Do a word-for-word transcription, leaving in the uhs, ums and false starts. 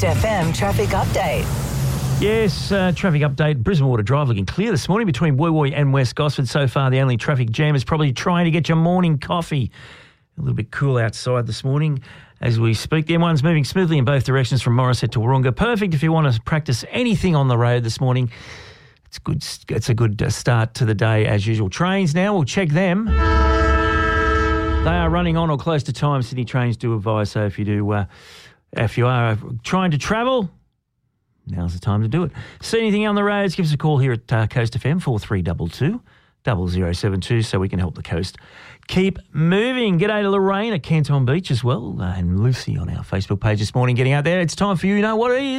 Coast F M traffic update. Yes, uh, traffic update. Brisbane Water Drive looking clear this morning between Woy Woy and West Gosford. So far, the only traffic jam is probably trying to get your morning coffee. A little bit cool outside this morning as we speak. The M one's moving smoothly in both directions from Morisset to Wahroonga. Perfect if you want to practice anything on the road this morning. It's good. It's a good start to the day as usual. Trains now, we'll check them. They are running on or close to time. Sydney trains do advise, so if you do, uh, if you are trying to travel, now's the time to do it. See anything on the roads, give us a call here at uh, Coast F M, four three two two, zero zero seven two, so we can help the coast keep moving. G'day to Lorraine at Canton Beach as well, uh, and Lucy on our Facebook page this morning getting out there. It's time for You Know What It Is.